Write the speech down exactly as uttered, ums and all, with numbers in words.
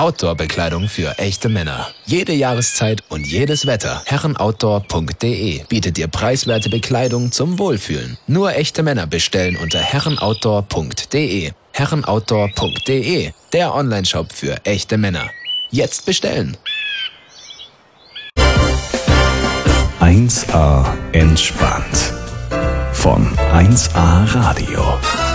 Outdoor-Bekleidung für echte Männer. Jede Jahreszeit und jedes Wetter. herrenoutdoor punkt de bietet dir preiswerte Bekleidung zum Wohlfühlen. Nur echte Männer bestellen unter herrenoutdoor punkt de. herrenoutdoor punkt de, der Onlineshop für echte Männer. Jetzt bestellen! eins A entspannt von eins A Radio.